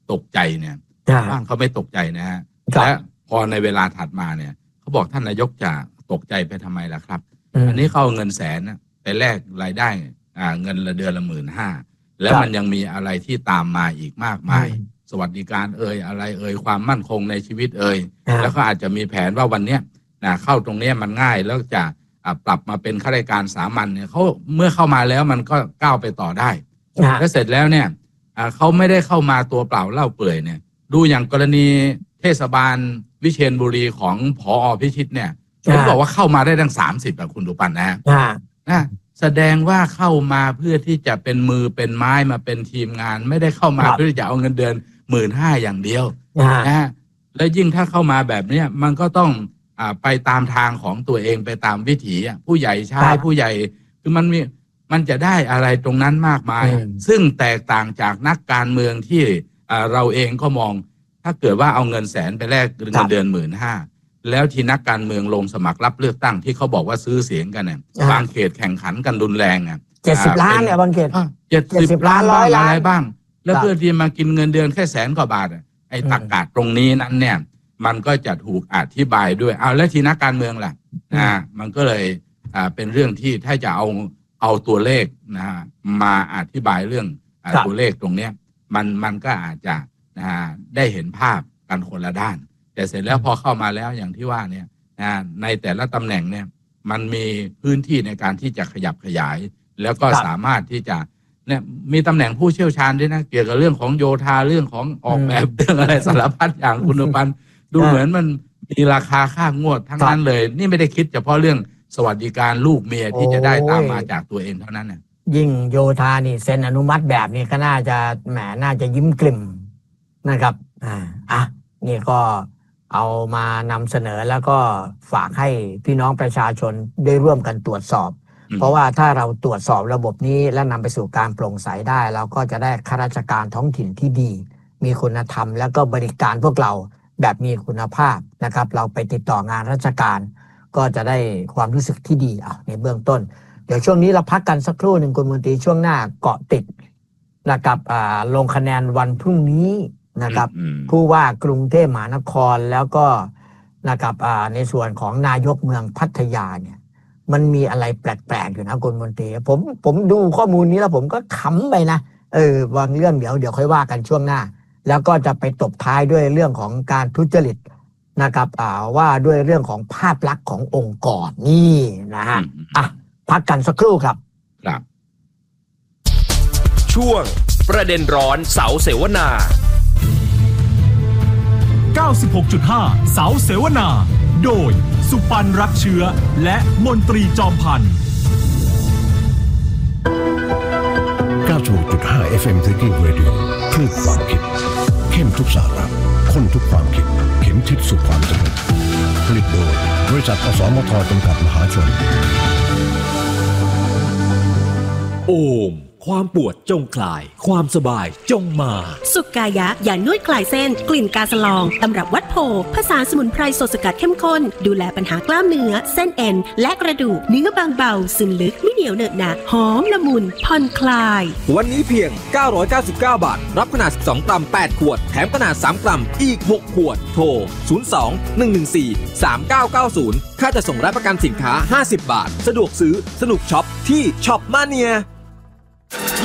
ตกใจเนี่ยบ้างเขาไม่ตกใจนะฮะและพอในเวลาถัดมาเนี่ยเขาบอกท่านนายกจะตกใจไปทำไมล่ะครับอันนี้เขาเอาเงินแสนไปแลกรายได้เงินละเดือนละ15,000แล้วมันยังมีอะไรที่ตามมาอีกมากมายสวัสดิการอะไรความมั่นคงในชีวิตแล้วก็อาจจะมีแผนว่าวันนี้เข้าตรงนี้มันง่ายแล้วจะปรับมาเป็นข้าราชการสามัญเนี่ยเขาเมื่อเข้ามาแล้วมันก็ก้าวไปต่อได้แล้วเสร็จแล้วเนี่ยเขาไม่ได้เข้ามาตัวเปล่าเล่าเปื่อยเนี่ยดูอย่างกรณีเทศบาลวิเชียรบุรีของผอ.พิชิตเนี่ยผมบอกว่าเข้ามาได้ตั้ง30คุณดุปันนะแสดงว่าเข้ามาเพื่อที่จะเป็นมือเป็นไม้มาเป็นทีมงานไม่ได้เข้ามาเพื่อจะเอาเงินเดือน15,000อย่างเดียวนะและยิ่งถ้าเข้ามาแบบนี้มันก็ต้องไปตามทางของตัวเองไปตามวิถีผู้ใหญ่ใช้ผู้ใหญ่คือมันจะได้อะไรตรงนั้นมากมายซึ่งแตกต่างจากนักการเมืองที่เราเองก็มองถ้าเกิดว่าเอาเงินแสนไปแลกเงินเดือน15,000แล้วที่นักการเมืองลงสมัครรับเลือกตั้งที่เขาบอกว่าซื้อเสียงกันเนี่ยบางเขตแข่งขันกันรุนแรง 70 ล้านเนี่ยบางเขต 70 ล้าน100 ล้านอะไรบ้างแล้วเพื่อที่มากินเงินเดือนแค่100,000 กว่าบาทไอ้ตรรกะตรงนี้นั้นเนี่ยมันก็จะถูกอธิบายด้วยแล้วที่นักการเมืองล่ะมันก็เลยเป็นเรื่องที่ถ้าจะเอาตัวเลขมาอธิบายเรื่องตัวเลขตรงเนี้ยมันก็อาจจะได้เห็นภาพกันคนละด้านแต่เสร็จแล้วพอเข้ามาแล้วอย่างที่ว่าเนี่ยในแต่ละตำแหน่งเนี่ยมันมีพื้นที่ในการที่จะขยับขยายแล้วก็สามารถที่จะเนี่ยมีตำแหน่งผู้เชี่ยวชาญด้วยนะเกี่ยวกับเรื่องของโยธาเรื่องของออกแบบเรื่องอะไรสารพัดอย่างคุณปันดูเหมือนมันมีราคาค่างวดทั้งนั้นเลยนี่ไม่ได้คิดเฉพาะเรื่องสวัสดิการลูกเมียที่จะได้ตามมาจากตัวเองเท่านั้นเนี่ยยิ่งโยธานี่เซ็นอนุมัติแบบนี้ก็น่าจะน่าจะยิ้มกลิ่มนะครับนี่ก็เอามานำเสนอแล้วก็ฝากให้พี่น้องประชาชนได้ร่วมกันตรวจสอบเพราะว่าถ้าเราตรวจสอบระบบนี้และนำไปสู่การโปร่งใสได้เราก็จะได้ข้าราชการท้องถิ่นที่ดีมีคุณธรรมแล้วก็บริการพวกเราแบบมีคุณภาพนะครับเราไปติดต่องานราชการก็จะได้ความรู้สึกที่ดีในเบื้องต้นเดี๋ยวช่วงนี้เราพักกันสักครู่หนึ่งคุณมนตรีช่วงหน้าเกาะติดนะครับลงคะแนนวันพรุ่งนี้นะครับผู้ว่ากรุงเทพมหานครแล้วก็นะครับในส่วนของนายกเมืองพัทยาเนี่ยมันมีอะไรแปลกๆอยู่นะคุณมนตรีผมดูข้อมูลนี้แล้วผมก็ขำไปนะบางเรื่องเดี๋ยวค่อยว่ากันช่วงหน้าแล้วก็จะไปตบท้ายด้วยเรื่องของการทุจริตนะครับว่าด้วยเรื่องของภาพลักษณ์ขององค์กรนี่นะฮะพักกันสักครู่ครับช่วงประเด็นร้อนเสาเสวนา 96.5 เสาเสวนาโดยสุปันรักเชื้อและมนตรีจอมพันธ์ 96.5 FM Thinking Radio คลื่นความคิดเข้มทุกสาระข้นทุกความคิดเข็มทิศสู่ความสำเร็จผลิตโดยบริษัทอสมทจำกัดมหาชนโอมความปวดจงคลายความสบายจงมาสุกายะยานวดคลายเส้นกลิ่นกาสลองตำรับวัดโพผสานสมุนไพรสดสกัดเข้มข้นดูแลปัญหากล้ามเนื้อเส้นเอ็นและกระดูกเนื้อบางเบาซึมลึกไม่เหนียวเหนอะหนะหอมละมุนผ่อนคลายวันนี้เพียง999 บาทรับขนาด12 กรัม8ขวดแถมขนาด3กรัมอีก6ขวดโทร02-114-3990ค่าจะส่งรับประกันสินค้า50 บาทสะดวกซื้อสนุกช็อปที่ช็อปมาเนีย